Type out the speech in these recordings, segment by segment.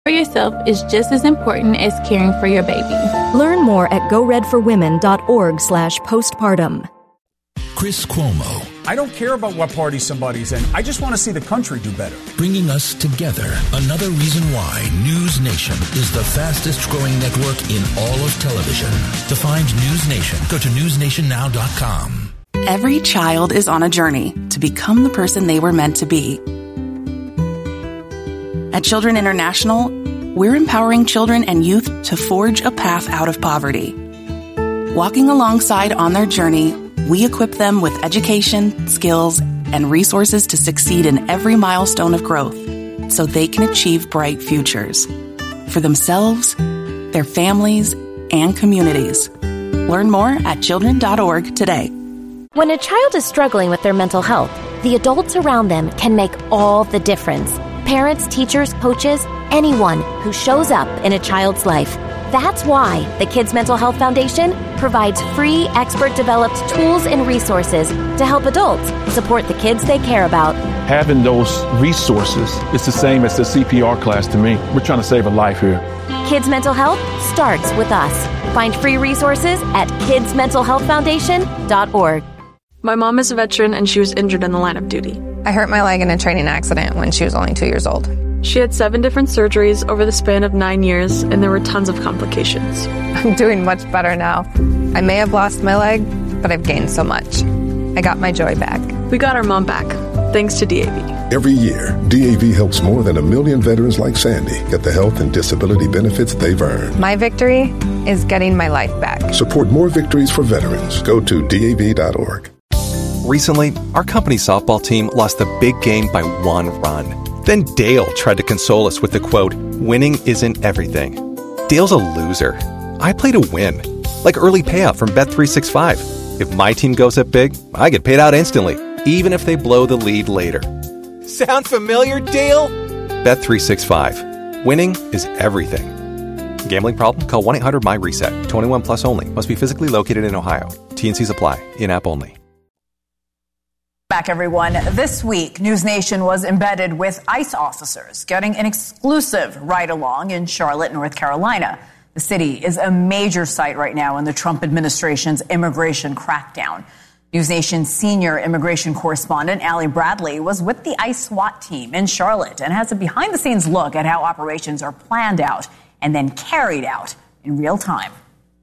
For yourself is just as important as caring for your baby. Learn more at goredforwomen.org/postpartum. Chris Cuomo. I don't care about what party somebody's in. I just want to see the country do better. Bringing us together. Another reason why News Nation is the fastest growing network in all of television. To find News Nation, go to newsnationnow.com. Every child is on a journey to become the person they were meant to be. At Children International, we're empowering children and youth to forge a path out of poverty. Walking alongside on their journey, we equip them with education, skills, and resources to succeed in every milestone of growth so they can achieve bright futures for themselves, their families, and communities. Learn more at children.org today. When a child is struggling with their mental health, the adults around them can make all the difference. Parents, teachers, coaches, anyone who shows up in a child's life. That's why the Kids Mental Health Foundation provides free, expert-developed tools and resources to help adults support the kids they care about. Having those resources is the same as the CPR class to me. We're trying to save a life here. Kids Mental Health starts with us. Find free resources at kidsmentalhealthfoundation.org. My mom is a veteran and she was injured in the line of duty. I hurt my leg in a training accident when she was only 2 years old. She had 7 different surgeries over the span of 9 years, and there were tons of complications. I'm doing much better now. I may have lost my leg, but I've gained so much. I got my joy back. We got our mom back, thanks to DAV. Every year, DAV helps more than 1 million veterans like Sandy get the health and disability benefits they've earned. My victory is getting my life back. Support more victories for veterans. Go to DAV.org. Recently, our company's softball team lost the big game by 1 run. Then Dale tried to console us with the quote, "Winning isn't everything." Dale's a loser. I play to win, like early payout from Bet365. If my team goes up big, I get paid out instantly, even if they blow the lead later. Sound familiar, Dale? Bet365. Winning is everything. Gambling problem? Call 1-800-MY-RESET. 21 plus only. Must be physically located in Ohio. T&Cs apply. In-app only. Back, everyone. This week, News Nation was embedded with ICE officers getting an exclusive ride-along in Charlotte, North Carolina. The city is a major site right now in the Trump administration's immigration crackdown. News Nation's senior immigration correspondent, Allie Bradley, was with the ICE SWAT team in Charlotte and has a behind-the-scenes look at how operations are planned out and then carried out in real time.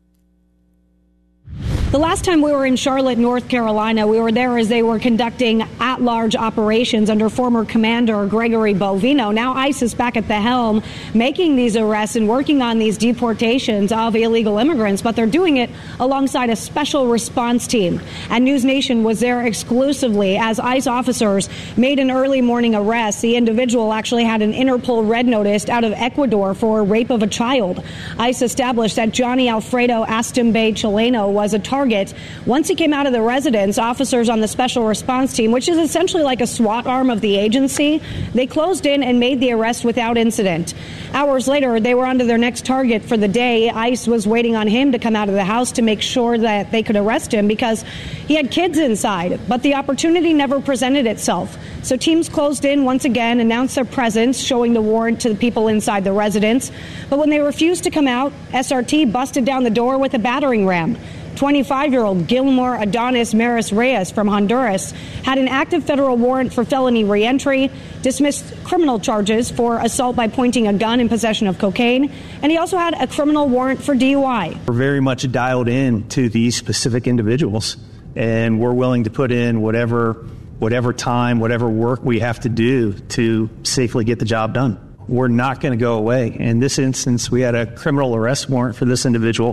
The last time we were in Charlotte, North Carolina, we were there as they were conducting at-large operations under former Commander Gregory Bovino. Now ICE is back at the helm, making these arrests and working on these deportations of illegal immigrants, but they're doing it alongside a special response team. And News Nation was there exclusively as ICE officers made an early morning arrest. The individual actually had an Interpol red notice out of Ecuador for rape of a child. ICE established that Johnny Alfredo Astembe Chileno was a target. Once he came out of the residence, officers on the special response team, which is essentially like a SWAT arm of the agency, they closed in and made the arrest without incident. Hours later, they were onto their next target for the day. ICE was waiting on him to come out of the house to make sure that they could arrest him because he had kids inside. But the opportunity never presented itself. So teams closed in once again, announced their presence, showing the warrant to the people inside the residence. But when they refused to come out, SRT busted down the door with a battering ram. 25-year-old Gilmore Adonis Maris Reyes from Honduras had an active federal warrant for felony reentry, dismissed criminal charges for assault by pointing a gun in possession of cocaine, and he also had a criminal warrant for DUI. We're very much dialed in to these specific individuals, and we're willing to put in whatever time, whatever work we have to do to safely get the job done. We're not going to go away. In this instance, we had a criminal arrest warrant for this individual,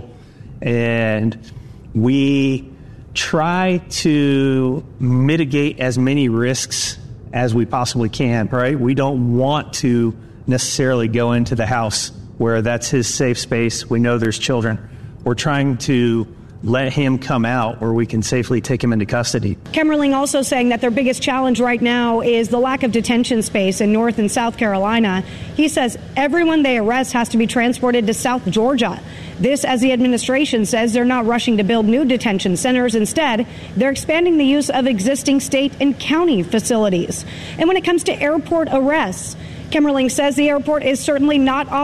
and we try to mitigate as many risks as we possibly can, right? We don't want to necessarily go into the house where that's his safe space. We know there's children. We're trying to let him come out where we can safely take him into custody. Kemmerling also saying that their biggest challenge right now is the lack of detention space in North and South Carolina. He says everyone they arrest has to be transported to South Georgia. This, as the administration says, they're not rushing to build new detention centers. Instead, they're expanding the use of existing state and county facilities. And when it comes to airport arrests, Kimmerling says the airport is certainly not off